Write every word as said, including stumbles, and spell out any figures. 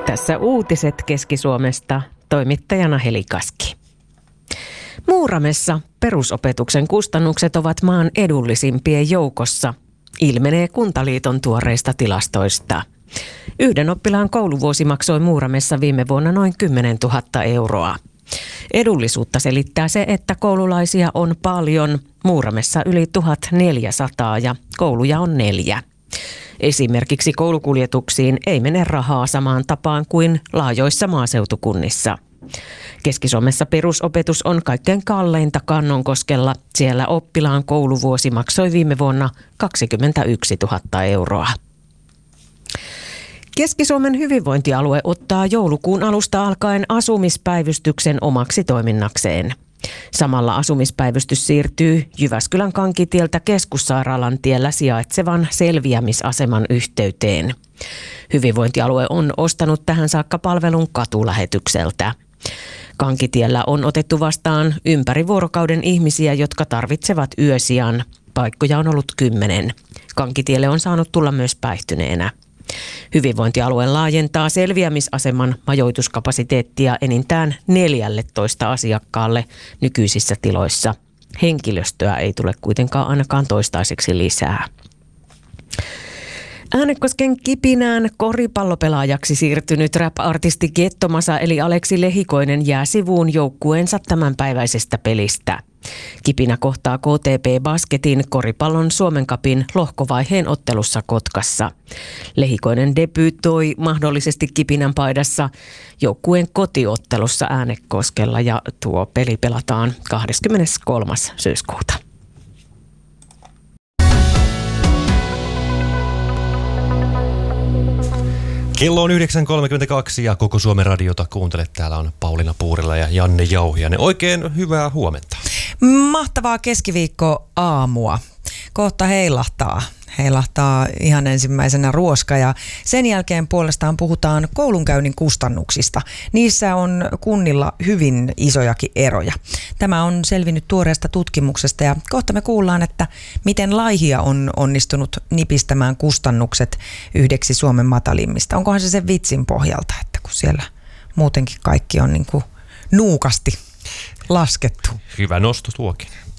Tässä uutiset Keski-Suomesta, toimittajana Heli Kaski. Muuramessa perusopetuksen kustannukset ovat maan edullisimpien joukossa, ilmenee Kuntaliiton tuoreista tilastoista. Yhden oppilaan kouluvuosi maksoi Muuramessa viime vuonna noin kymmenen tuhatta euroa. Edullisuutta selittää se, että koululaisia on paljon, Muuramessa yli tuhatneljäsataa ja kouluja on neljä. Esimerkiksi koulukuljetuksiin ei mene rahaa samaan tapaan kuin laajoissa maaseutukunnissa. Keski-Suomessa perusopetus on kaikkein kalleinta Kannonkoskella. Siellä oppilaan kouluvuosi maksoi viime vuonna kaksikymmentäyksi tuhatta euroa. Keski-Suomen hyvinvointialue ottaa joulukuun alusta alkaen asumispäivystyksen omaksi toiminnakseen. Samalla asumispäivystys siirtyy Jyväskylän Kankitieltä Keskussairaalan tiellä sijaitsevan selviämisaseman yhteyteen. Hyvinvointialue on ostanut tähän saakka palvelun katulähetykseltä. Kankitiellä on otettu vastaan ympäri vuorokauden ihmisiä, jotka tarvitsevat yösijan. Paikkoja on ollut kymmenen. Kankitielle on saanut tulla myös päihtyneenä. Hyvinvointialue laajentaa selviämisaseman majoituskapasiteettia enintään neljälletoista asiakkaalle nykyisissä tiloissa. Henkilöstöä ei tule kuitenkaan ainakaan toistaiseksi lisää. Äänekosken Kipinään koripallopelaajaksi siirtynyt rap-artisti Gettomasa eli Aleksi Lehikoinen jää sivuun joukkueensa tämänpäiväisestä pelistä. Kipinä kohtaa K T P Basketin koripallon Suomen Cupin lohkovaiheen ottelussa Kotkassa. Lehikoinen debyytoi mahdollisesti Kipinän paidassa joukkueen kotiottelussa Äänekoskella ja tuo peli pelataan kahdeskymmeneskolmas syyskuuta. Kello on yhdeksän kolmekymmentäkaksi ja koko Suomen radiota kuuntelet. Täällä on Pauliina Puurila ja Janne Jauhiainen. Oikein hyvää huomenta. Mahtavaa keskiviikko-aamua. Kohta heilahtaa. Heilahtaa ihan ensimmäisenä ruoska ja sen jälkeen puolestaan puhutaan koulunkäynnin kustannuksista. Niissä on kunnilla hyvin isojakin eroja. Tämä on selvinnyt tuoreesta tutkimuksesta ja kohta me kuullaan, että miten Laihia on onnistunut nipistämään kustannukset yhdeksi Suomen matalimmista. Onkohan se sen vitsin pohjalta, että kun siellä muutenkin kaikki on niin kuin nuukasti laskettu. Hyvä nosto tuokin.